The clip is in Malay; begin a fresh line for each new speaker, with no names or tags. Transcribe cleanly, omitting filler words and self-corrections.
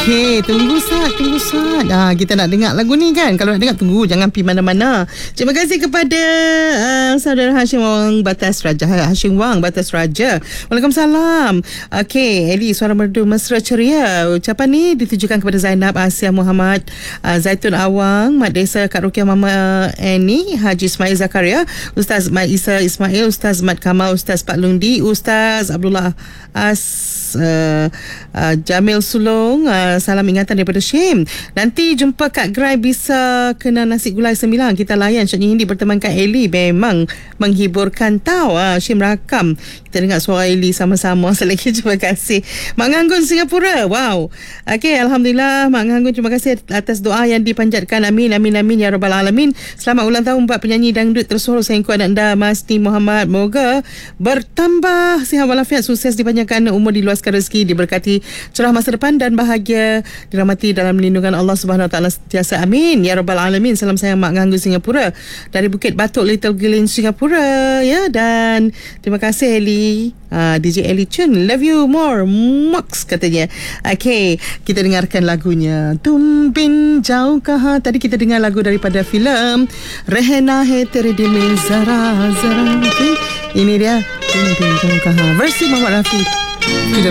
Okey, tunggu Sat. Kita nak dengar lagu ni kan. Kalau nak dengar, tunggu, jangan pergi mana-mana. Terima kasih kepada saudara Hashim Wang Batas Raja. Waalaikumsalam. Okey, Eli, suara merdu mesra ceria. Ucapan ni ditujukan kepada Zainab Asia Muhammad, Zaitun Awang, Mat Desa Kak Rukiah, Mama Annie, Haji Ismail Zakaria, Ustaz Mat Isa Ismail, Ustaz Mat Kamal, Ustaz Pak Lundi, Ustaz Abdullah Jamil Sulong. Salam ingatan daripada Syim. Nanti jumpa Kak Grai bisa kena nasi gulai 9. Kita layan Syekh Hindi bertemankan Eli. Memang menghiburkan tau. Syim rakam. Kita dengar suara Eli sama-sama. Selagi terima kasih. Mak Nganggun Singapura. Wow. Okey, Alhamdulillah Mak Nganggun, terima kasih atas doa yang dipanjatkan. Amin ya Rabbal Alamin. Selamat ulang tahun buat penyanyi dangdut tersohor sayangku anak anda Masni Muhammad. Moga bertambah sihat walafiat, sukses, dipanjangkan umur, diluaskan rezeki, diberkati cerah masa depan dan bahagia, dirahmati dalam lindungan Allah Subhanahu Wa Taala sentiasa. Amin ya Rabbal Alamin. Salam sayang Mak Nganggun Singapura dari Bukit Batok, Little Glen, Singapura. Ya, dan terima kasih Eli. DJ Eli Chun, love you more Max katanya. Okey, kita dengarkan lagunya Tumbin Jauhkah. Tadi kita dengar lagu daripada filem Rehna Hai Tere Dil Mein Zara Zara. Okay, ini dia Tumbin Jauhkah versi Muhammad Rafi.